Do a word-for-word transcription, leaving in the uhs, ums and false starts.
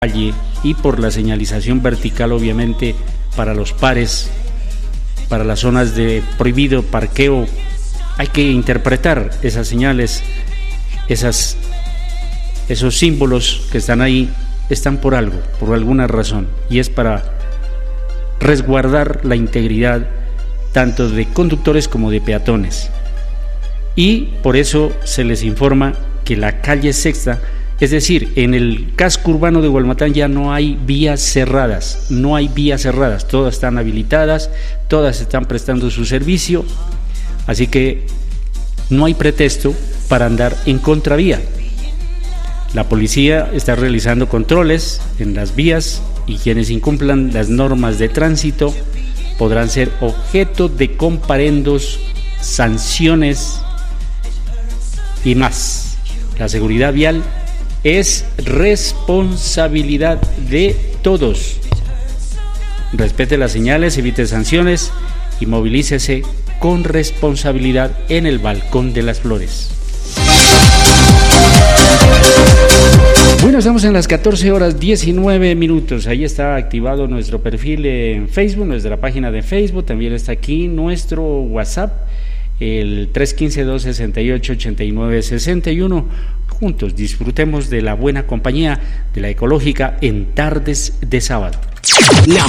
calle y por la señalización vertical, obviamente, para los pares, para las zonas de prohibido parqueo. Hay que interpretar esas señales, esas, esos símbolos que están ahí, están por algo, por alguna razón, y es para resguardar la integridad tanto de conductores como de peatones. Y por eso se les informa que la calle Sexta, es decir, en el casco urbano de Gualmatán ya no hay vías cerradas, no hay vías cerradas, todas están habilitadas, todas están prestando su servicio, así que no hay pretexto para andar en contravía. La policía está realizando controles en las vías y quienes incumplan las normas de tránsito podrán ser objeto de comparendos, sanciones y más. La seguridad vial es responsabilidad de todos. Respete las señales, evite sanciones y movilícese con responsabilidad en el Balcón de las Flores. Bueno, estamos en las catorce horas diecinueve minutos. Ahí está activado nuestro perfil en Facebook, nuestra página de Facebook. También está aquí nuestro WhatsApp, el tres uno cinco, dos seis ocho, ocho nueve seis uno. Juntos disfrutemos de la buena compañía de la Ecológica en tardes de sábado. La